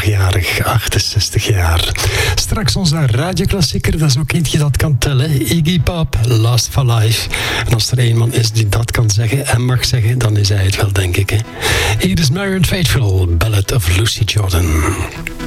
jarig, 68 jaar. Straks onze radioklassieker, dat is ook eentje dat kan tellen. Iggy Pop, Last for Life. En als er een man is die dat kan zeggen en mag zeggen, dan is hij het wel, denk ik. Hè? Hier is Marianne Faithfull, Ballad of Lucy Jordan.